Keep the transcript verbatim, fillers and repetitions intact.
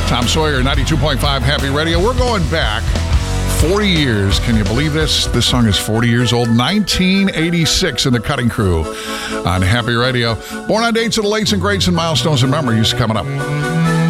Tom Sawyer, ninety-two point five Happy Radio. We're going back forty years. Can you believe this? This song is forty years old. nineteen eighty-six in the Cutting Crew on Happy Radio. Born on dates of the lates and greats and milestones and memories coming up.